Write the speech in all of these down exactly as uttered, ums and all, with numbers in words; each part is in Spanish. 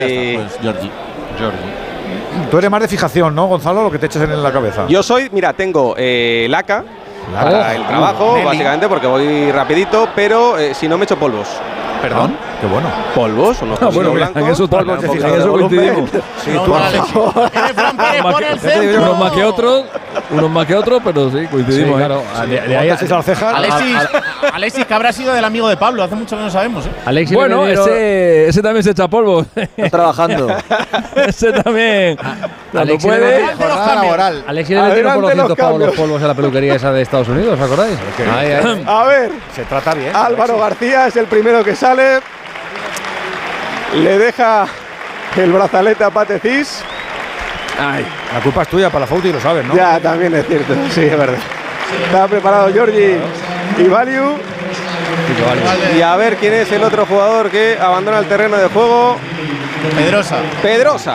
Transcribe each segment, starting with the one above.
Eh, pues Giorgi. Giorgi. Tú eres más de fijación, ¿no, Gonzalo? Lo que te echas en la cabeza. Yo soy, mira, tengo eh, laca para oh, el trabajo, uh, básicamente porque voy rapidito, pero eh, si no me echo polvos. ¿Perdón? ¿Ah? Qué bueno. ¿Polvos? ¿Unos ah, bueno, blancos? En eso, polvos de en fijación. eso coincidimos. Sí, tú unos más que otros, unos más que otros, pero sí, coincidimos. Sí, claro. Sí. De, de ahí a las cejas. Alexis, Alexis, que habrá sido del amigo de Pablo, hace mucho que no sabemos. ¿eh? Alexis bueno, ese, ese también se echa polvo. Está trabajando. Ese también. Alexis puede. laboral. Alexis le metió por doscientos pavos los polvos a la peluquería esa de Estados Unidos, ¿os acordáis? Ahí, ahí. A ver. Se trata bien. Álvaro García es el primero que sale. Le deja el brazalete a Patecís. Ay, la culpa es tuya, para la foto y lo sabes, ¿no? Ya, también es cierto, sí, es verdad. Está preparado Giorgi y Valiu. Y a ver quién es el otro jugador que abandona el terreno de juego. Pedrosa. Pedrosa.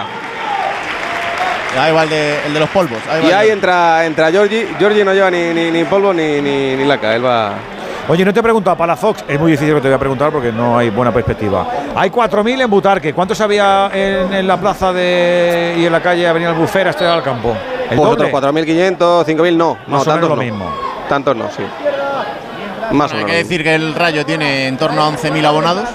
Ahí va el de, el de los polvos. Ahí y ahí entra, entra Giorgi. Giorgi no lleva ni, ni, ni polvo ni, ni, ni laca. Él va. Oye, no te he preguntado, para la Fox, es muy difícil que te voy a preguntar porque no hay buena perspectiva. Hay cuatro mil en Butarque. ¿Cuántos había en, en la plaza de y en la calle Avenida Albufera, este al campo? ¿El pues otros cuatro mil quinientos, cinco mil no. Más no, o menos tantos lo no. mismo. Tantos no, sí. Más bueno, o menos. Hay que decir que el Rayo tiene en torno a once mil abonados.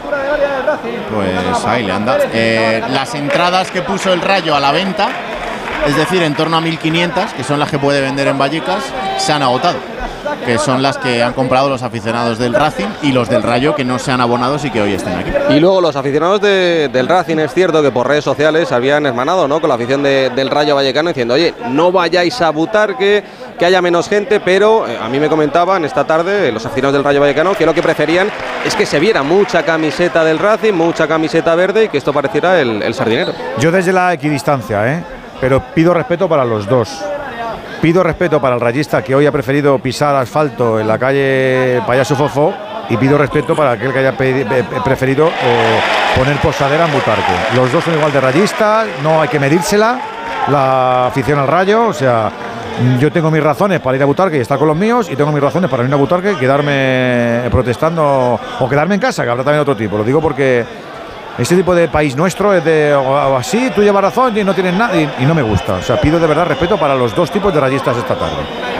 Pues ahí le anda. Eh, las entradas que puso el Rayo a la venta, es decir, en torno a mil quinientas, que son las que puede vender en Vallecas, se han agotado. Que son las que han comprado los aficionados del Racing y los del Rayo que no se han abonado y que hoy estén aquí. Y luego los aficionados de, del Racing, es cierto que por redes sociales habían hermanado, ¿no?, con la afición de, del Rayo Vallecano diciendo, oye, no vayáis a Butarque, que haya menos gente, pero eh, a mí me comentaban esta tarde eh, los aficionados del Rayo Vallecano que lo que preferían es que se viera mucha camiseta del Racing, mucha camiseta verde y que esto pareciera el, el sardinero. Yo desde la equidistancia, ¿eh? Pero pido respeto para los dos. Pido respeto para el rayista que hoy ha preferido pisar asfalto en la calle Payaso Fofó y pido respeto para aquel que haya preferido eh, poner posadera en Butarque. Los dos son igual de rayistas, no hay que medírsela la afición al Rayo, o sea, yo tengo mis razones para ir a Butarque y estar con los míos y tengo mis razones para ir a Butarque y quedarme protestando o quedarme en casa, que habrá también otro tipo. Lo digo porque este tipo de país nuestro es de o así, tú llevas razón y no tienes nada y, y no me gusta. O sea, pido de verdad respeto para los dos tipos de rayistas esta tarde.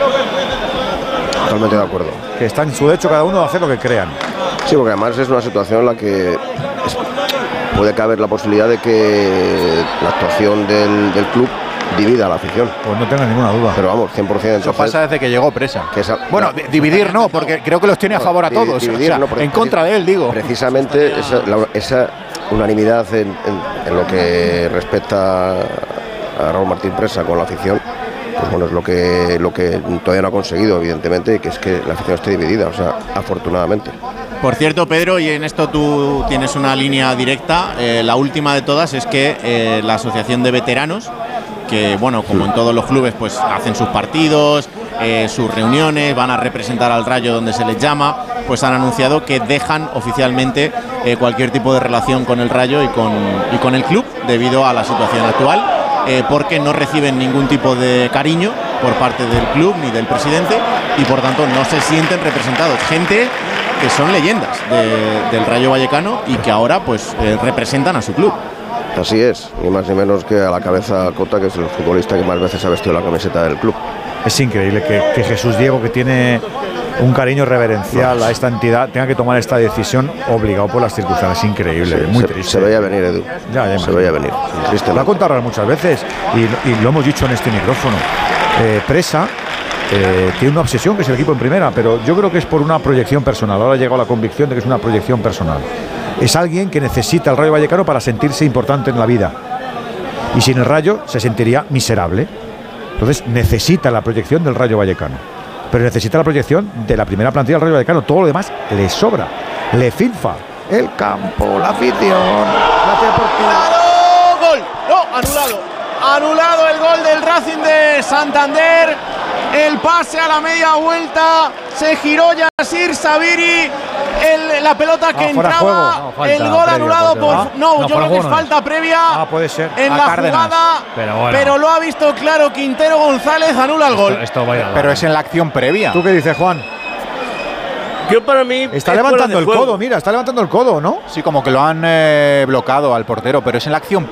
Totalmente de acuerdo. Que está en su derecho cada uno de hacer lo que crean. Sí, porque además es una situación en la que es, puede caber la posibilidad de que la actuación del, del club divida a la afición. Pues no tengo ninguna duda. Pero vamos, cien por ciento. Eso entonces, pasa desde que llegó Presa. Que esa, bueno, no, dividir no, porque creo que los tiene a favor a no, todos. Dividir, o sea, no, porque, en contra de él, digo. Precisamente esa, la, esa unanimidad en, en, en lo que respecta a Raúl Martín Presa con la afición, pues bueno, es lo que, lo que todavía no ha conseguido, evidentemente, que es que la afición esté dividida, o sea, afortunadamente. Por cierto, Pedro, y en esto tú tienes una línea directa, eh, la última de todas es que eh, la Asociación de Veteranos, que bueno, como en todos los clubes, pues hacen sus partidos, eh, sus reuniones, van a representar al Rayo donde se les llama, pues han anunciado que dejan oficialmente eh, cualquier tipo de relación con el Rayo y con, y con el club debido a la situación actual, eh, porque no reciben ningún tipo de cariño por parte del club ni del presidente y por tanto no se sienten representados. Gente que son leyendas de, del Rayo Vallecano y que ahora pues eh, representan a su club. Así es, ni más ni menos que a la cabeza Cota, que es el futbolista que más veces ha vestido la camiseta del club. Es increíble que, que Jesús Diego, que tiene un cariño reverencial no. a esta entidad, tenga que tomar esta decisión obligado por las circunstancias. Es increíble, sí, muy se, triste. Se veía venir, Edu. Ya, ya se veía venir. Lo ha contado muchas veces y, y lo hemos dicho en este micrófono. Eh, Presa eh, tiene una obsesión que es el equipo en primera, pero yo creo que es por una proyección personal. Ahora ha llegado a la convicción de que es una proyección personal. Es alguien que necesita el Rayo Vallecano para sentirse importante en la vida. Y sin el Rayo se sentiría miserable. Entonces necesita la proyección del Rayo Vallecano. Pero necesita la proyección de la primera plantilla del Rayo Vallecano. Todo lo demás le sobra. Le filfa el campo, la afición, la ¡Anulado! ¡Gol! ¡No! ¡Anulado! Anulado el gol del Racing de Santander. El pase a la media vuelta. Se giró Yasir Sabiri. El, la pelota que ah, entraba, no, el gol anulado por... ¿Ah? No, no, yo creo que es falta previa ah, puede ser. en a la Cárdenas. jugada, pero, bueno. pero lo ha visto claro Quintero González, anula el gol. Esto, esto vaya, pero es en la acción previa. ¿Tú qué dices, Juan? Yo para mí Está es levantando fuera de el juego. codo, mira, está levantando el codo, ¿no? Sí, como que lo han eh, bloqueado al portero, pero es en la acción